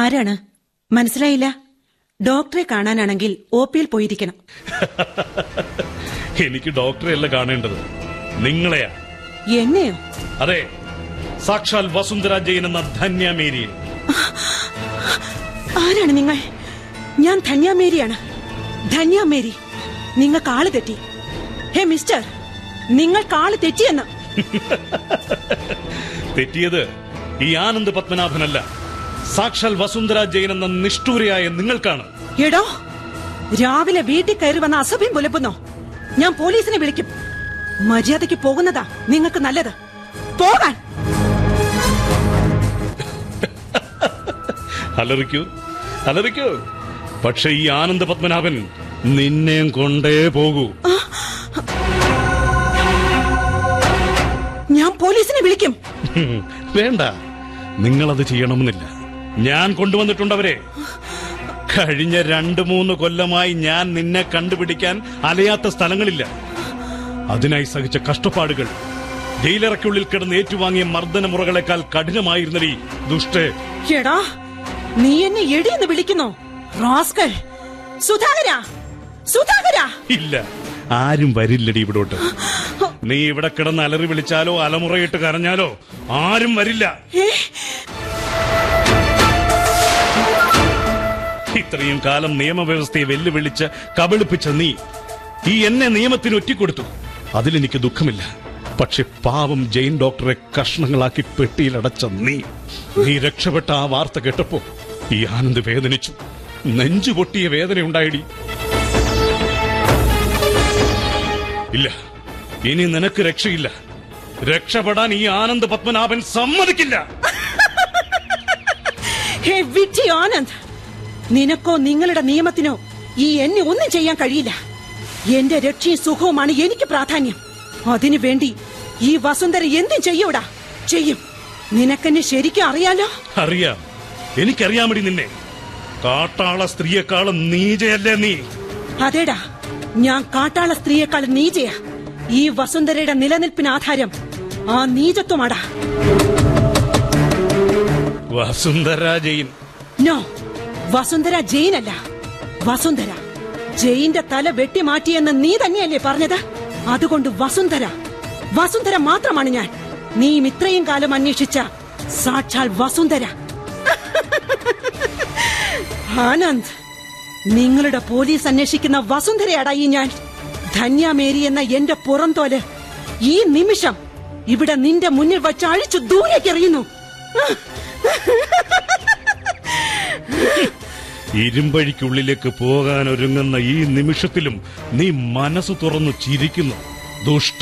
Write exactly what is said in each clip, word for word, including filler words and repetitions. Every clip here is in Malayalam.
ആരാണ്? മനസ്സിലായില്ല. ഡോക്ടറെ കാണാനാണെങ്കിൽ ഒ പിയിൽ പോയിരിക്കണം. എനിക്ക് ഡോക്ടറെ അല്ല കാണേണ്ടത്, നിങ്ങളെയാ. എന്നെയോ? അതെ, സാക്ഷാൽ വസുന്ധര ജെയിൻ എന്ന ധന്യമേരി. ആരാണ് നിങ്ങൾ? ഞാൻ ധന്യമേരിയാണ്. ധന്യമേരി, നിങ്ങൾക്ക് ആള് തെറ്റി. ഹേ മിസ്റ്റർ, നിങ്ങൾക്ക് ആള് തെറ്റിയെന്ന്. തെറ്റിയത് ഈ ആനന്ദ് പത്മനാഭനല്ല, സാക്ഷാൽ വസുന്ധര ജെയിൻ എന്ന നിഷ്ഠൂരയായ നിങ്ങൾക്കാണ്. എടോ, രാവിലെ വീട്ടിൽ കയറി വന്ന അസഭ്യം പുലപ്പുന്നോ? ഞാൻ പോലീസിനെ വിളിക്കും. മര്യാദയ്ക്ക് പോകുന്നതാ നിങ്ങൾക്ക് നല്ലത്. പോകാൻ. അലറിക്കൂ, അലറിക്കൂ. പക്ഷെ ഈ ആനന്ദ് പത്മനാഭൻ നിന്നെയും കൊണ്ടേ പോകൂ. ഞാൻ പോലീസിനെ വിളിക്കും. വേണ്ട, നിങ്ങളത് ചെയ്യണമെന്നില്ല. ഞാൻ കൊണ്ടുവന്നിട്ടുണ്ടവരെ. കഴിഞ്ഞ രണ്ടു മൂന്ന് കൊല്ലമായി ഞാൻ നിന്നെ കണ്ടുപിടിക്കാൻ അലയാത്ത സ്ഥലങ്ങളില്ല. അതിനായി സഹിച്ച കഷ്ടപ്പാടുകൾ ജയിലറയ്ക്കുള്ളിൽ കിടന്ന് ഏറ്റുവാങ്ങിയ മർദ്ദന മുറകളെക്കാൾ കഠിനമായിരുന്നീ ദുഷ്ടേ. എടാ, നീ എന്നെ എടിയെന്ന് വിളിക്കുന്നോ? റാസ്കൽ. സുധാകര, സുധാകര. ഇല്ല, ആരും വരില്ലടി ഇവിടോട്ട്. നീ ഇവിടെ കിടന്ന് അലറി വിളിച്ചാലോ അലമുറയിട്ട് കരഞ്ഞാലോ ആരും വരില്ല. ഇത്രയും കാലം നിയമവ്യവസ്ഥയെ വെല്ലുവിളിച്ച് കബളിപ്പിച്ച നീ ഈ എന്നെ നിയമത്തിന് ഒറ്റിക്കൊടുത്തു. അതിലെനിക്ക് ദുഃഖമില്ല. പക്ഷെ പാവം ജെയിൻ ഡോക്ടറെ കഷ്ണങ്ങളാക്കി പെട്ടിയിലടച്ച നീ നീ രക്ഷപ്പെട്ട ആ വാർത്ത കേട്ടപ്പോ ഈ ആനന്ദ് വേദനിച്ചു. നെഞ്ചുപൊട്ടിയ വേദനയുണ്ടായിടി. ഇല്ല, ഇനി നിനക്ക് രക്ഷയില്ല. രക്ഷപ്പെടാൻ ഈ ആനന്ദ് പത്മനാഭൻ സമ്മതിക്കില്ല. ഹേ വിഡ്ഢി ആനന്ദ്, നിനക്കോ നിങ്ങളുടെ നിയമത്തിനോ ഈ എന്നെ ഒന്നും ചെയ്യാൻ കഴിയില്ല. എന്റെ രക്ഷയും സുഖവുമാണ് എനിക്ക് പ്രാധാന്യം. അതിനു വേണ്ടി ഈ വസുന്ധര എന്തും ചെയ്യൂടാ, ചെയ്യും. നിനക്കെന്നെ ശരിക്കും അറിയാലോ. അറിയാം, എനിക്കറിയാമടി നിന്നെ. കാട്ടാള സ്ത്രീയെക്കാളും നീചയല്ലേ നീ? അതേടാ, ഞാൻ കാട്ടാള സ്ത്രീയെക്കാളും നീചയാ. ഈ വസുന്ധരയുടെ നിലനിൽപ്പിന് ആധാരം ആ നീചത്വമാടാ. വസുന്ധര ജെയിൻ? നോ, വസുന്ധര ജെയിൻ അല്ല. വസുന്ധര ജെയിന്റെ തല വെട്ടിമാറ്റിയെന്ന് നീ തന്നെയല്ലേ പറഞ്ഞത്? അതുകൊണ്ട് വസുന്ധര, വസുന്ധര മാത്രമാണ് ഞാൻ. നീയും ഇത്രയും കാലം അന്വേഷിച്ച സാക്ഷാൽ വസുന്ധര. ആനന്ദ്, നിങ്ങളുടെ പോലീസ് അന്വേഷിക്കുന്ന വസുന്ധരയാടാ ഈ ഞാൻ. ധന്യമേരി എന്ന എന്റെ പുറംതോല് ഈ നിമിഷം ഇവിടെ നിന്റെ മുന്നിൽ വച്ച് അഴിച്ചു ദൂരേക്ക് എറിയുന്നു. ഇരുമ്പഴിക്കുള്ളിലേക്ക് പോകാൻ ഒരുങ്ങുന്ന ഈ നിമിഷത്തിലും നീ മനസ്സ് തുറന്നു ചിരിക്കുന്നു ദുഷ്ട.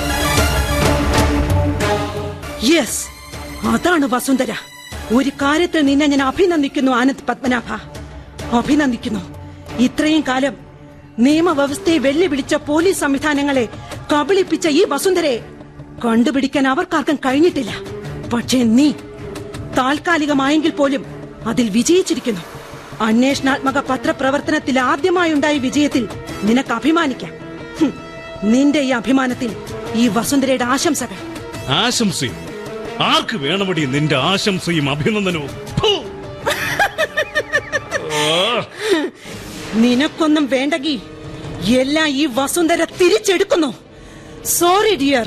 യെസ്, അതാണ് വസുന്ധര. ഒരു കാര്യത്തിൽ നിന്നെ ഞാൻ അഭിനന്ദിക്കുന്നു ആനന്ദ് പത്മനാഭ, അഭിനന്ദിക്കുന്നു. ഇത്രയും കാലം നിയമവ്യവസ്ഥയെ വെല്ലുവിളിച്ച പോലീസ് സംവിധാനങ്ങളെ കബളിപ്പിച്ച ഈ വസുന്ധരയെ കണ്ടുപിടിക്കാൻ അവർക്കാർക്കും കഴിഞ്ഞിട്ടില്ല. പക്ഷേ നീ താൽക്കാലികമായെങ്കിൽ പോലും അതിൽ വിജയിച്ചിരിക്കുന്നു. അന്വേഷണാത്മക പത്രപ്രവർത്തനത്തിൽ ആദ്യമായുണ്ടായ വിജയത്തിൽ നിനക്ക് അഭിമാനിക്കാം. നിന്റെ ഈ അഭിമാനത്തിൽ ഈ വസുന്ധരയുടെ ആശംസകൾ. ആശംസയും? ആർക്ക് വേണമടി നിന്റെ ആശംസയും അഭിനന്ദനവും? നിനക്കൊന്നും വേണ്ടെങ്കിൽ എല്ലാം ഈ വസുന്ധര തിരിച്ചെടുക്കുന്നു. Sorry dear.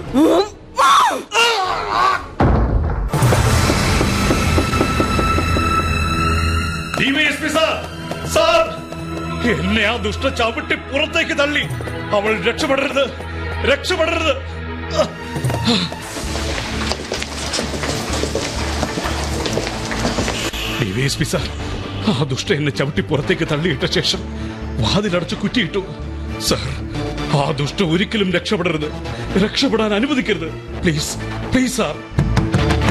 എന്നെ ആ ദുഷ്ട ചവിട്ടി പുറത്തേക്ക് തള്ളി. അവൾ രക്ഷപ്പെടരുത്, രക്ഷപ്പെടരുത്. ഡിവൈഎസ്പി സാർ, ആ ദുഷ്ട എന്നെ ചവിട്ടി പുറത്തേക്ക് തള്ളിയിട്ട ശേഷം വാതിലടച്ച് കുറ്റിയിട്ടു. സാർ, ആ ദുഷ്ട ഒരിക്കലും രക്ഷപ്പെടരുത്, രക്ഷപ്പെടാൻ അനുവദിക്കരുത്. Please, please sir.